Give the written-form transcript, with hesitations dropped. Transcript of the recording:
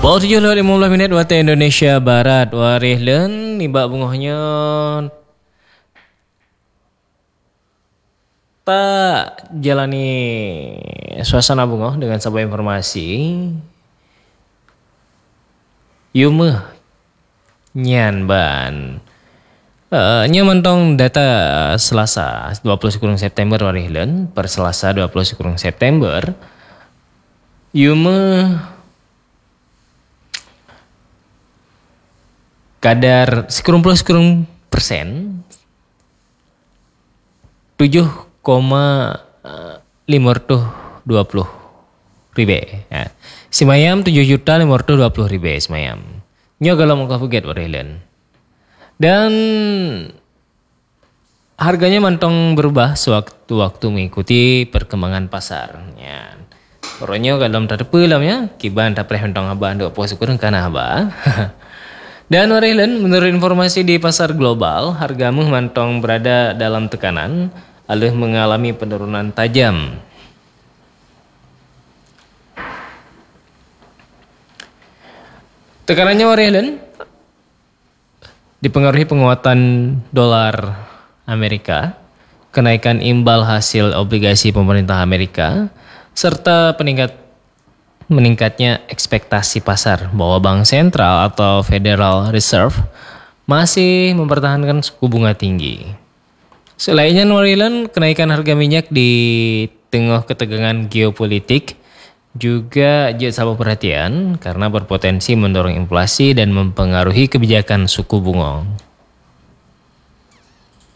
Pukul 7.15 waktu Indonesia Barat. Warihlen nibak bungohnya tak jalani suasana bungoh dengan sebuah informasi. Yumeh nyan ban. Nya mentong data Selasa 20 September warihlen per Selasa 20 September. Yumeh kadar sekurang persen 7,520 ribe ya. Simayam 7.520 ribe simayam nyo kalau mau kafuget warihlen dan harganya mantong berubah sewaktu-waktu mengikuti perkembangan pasar ya. Pokoknya kalau terpelam ya kiban tak pernah mentong abah ndo puas kurang kana abah. Dan warihlen menurut informasi di pasar global, harga meh mantong berada dalam tekanan, alih mengalami penurunan tajam. Tekanannya warihlen dipengaruhi penguatan dolar Amerika, kenaikan imbal hasil obligasi pemerintah Amerika, serta meningkatnya ekspektasi pasar bahwa Bank Sentral atau Federal Reserve masih mempertahankan suku bunga tinggi. Selainnya warihlen kenaikan harga minyak di tengah ketegangan geopolitik juga jadi sabab perhatian karena berpotensi mendorong inflasi dan mempengaruhi kebijakan suku bunga.